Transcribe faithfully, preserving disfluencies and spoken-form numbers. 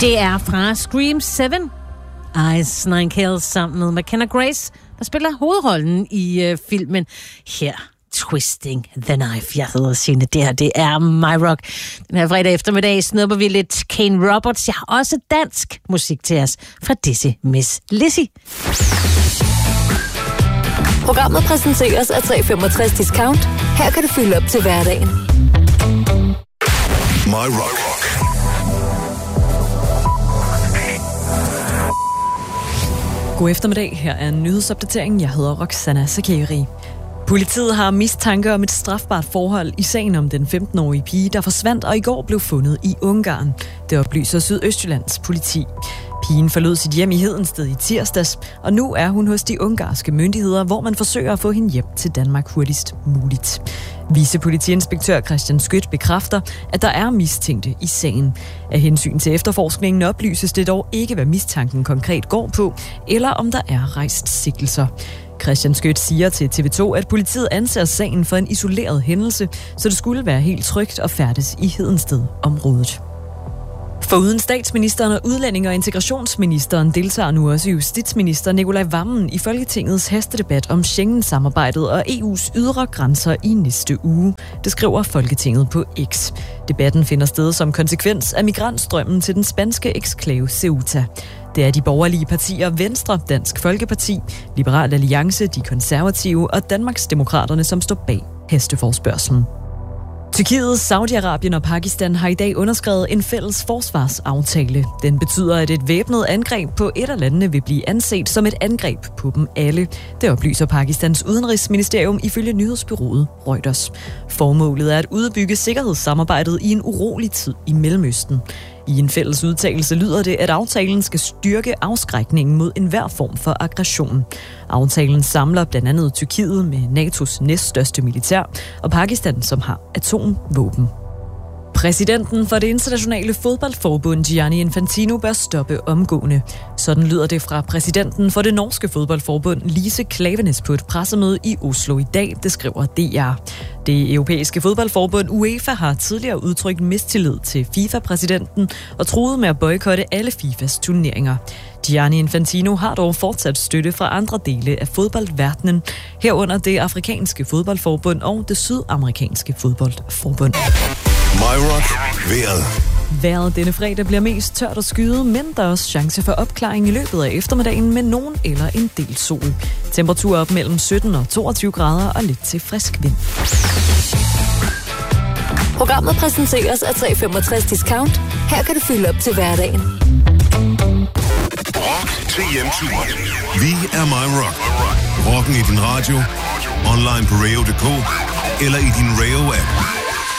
Det er fra Scream syv. Ice Nine Kills sammen med McKenna Grace, der spiller hovedrollen i øh, filmen her. Twisting the Knife. Jeg hedder Signe. Det her, det er My Rock. Den her fredag eftermiddag snupper vi lidt Kane Roberts. Jeg har også dansk musik til os fra Dizzy Miss Lizzy. Programmet præsenteres af tre femogtres Discount. Her kan du fylde op til hverdagen. My Rock. God eftermiddag. Her er en nyhedsopdatering. Jeg hedder Roxana Sakeri. Politiet har mistanke om et strafbart forhold i sagen om den femten-årige pige, der forsvandt og i går blev fundet i Ungarn. Det oplyser Sydøstjyllands politi. Pigen forlod sit hjem i Hedensted i tirsdags, og nu er hun hos de ungarske myndigheder, hvor man forsøger at få hende hjem til Danmark hurtigst muligt. Vicepolitiinspektør Christian Skødt bekræfter, at der er mistænkte i sagen. Af hensyn til efterforskningen oplyses det dog ikke, hvad mistanken konkret går på, eller om der er rejst sigtelser. Christian Skødt siger til T V to, at politiet anser sagen for en isoleret hændelse, så det skulle være helt trygt at færdes i Hedensted-området. Foruden statsministeren og udlænding- og integrationsministeren deltager nu også justitsminister Nicolai Wammen i Folketingets hastedebat om Schengen-samarbejdet og E U's ydre grænser i næste uge. Det skriver Folketinget på X. Debatten finder sted som konsekvens af migrantstrømmen til den spanske eksklave Ceuta. Det er de borgerlige partier Venstre, Dansk Folkeparti, Liberal Alliance, De Konservative og Danmarksdemokraterne, som står bag hasteforespørgslen. Tyrkiet, Saudi-Arabien og Pakistan har i dag underskrevet en fælles forsvarsaftale. Den betyder, at et væbnet angreb på et af landene vil blive anset som et angreb på dem alle. Det oplyser Pakistans udenrigsministerium ifølge nyhedsbureauet Reuters. Formålet er at udbygge sikkerhedssamarbejdet i en urolig tid i Mellemøsten. I en fælles udtalelse lyder det, at aftalen skal styrke afskrækningen mod enhver form for aggression. Aftalen samler blandt andet Tyrkiet med NATO's næststørste militær og Pakistan, som har atomvåben. Præsidenten for det internationale fodboldforbund Gianni Infantino bør stoppe omgående. Sådan lyder det fra præsidenten for det norske fodboldforbund Lise Klaveness på et pressemøde i Oslo i dag, det skriver D R. Det europæiske fodboldforbund UEFA har tidligere udtrykt mistillid til FIFA-præsidenten og truet med at boykotte alle FIFAs turneringer. Gianni Infantino har dog fortsat støtte fra andre dele af fodboldverdenen, herunder det afrikanske fodboldforbund og det sydamerikanske fodboldforbund. My Rock. Vejret. Vejret denne fredag bliver mest tørt og skyet, men der er også chance for opklaring i løbet af eftermiddagen med nogen eller en del sol. Temperatur op mellem sytten og toogtyve grader og lidt til frisk vind. Programmet præsenteres af tre femogtres Discount. Her kan du fylde op til hverdagen. Rock til hjemturen. Vi er My Rock. Rocken i din radio, online på radio punktum d k eller i din Radio-app.